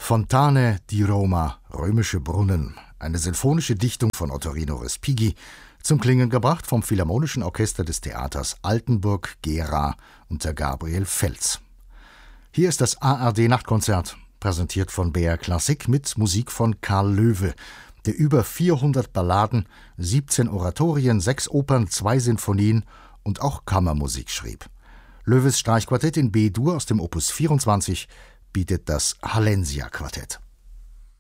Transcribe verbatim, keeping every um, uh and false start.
Fontane di Roma, römische Brunnen, eine sinfonische Dichtung von Ottorino Respighi, zum Klingen gebracht vom Philharmonischen Orchester des Theaters Altenburg-Gera unter Gabriel Fels. Hier ist das A R D-Nachtkonzert, präsentiert von B R Klassik mit Musik von Karl Löwe, der über vierhundert Balladen, siebzehn Oratorien, sechs Opern, zwei Sinfonien und auch Kammermusik schrieb. Löwes Streichquartett in B-Dur aus dem Opus vierundzwanzig bietet das Hallensia-Quartett.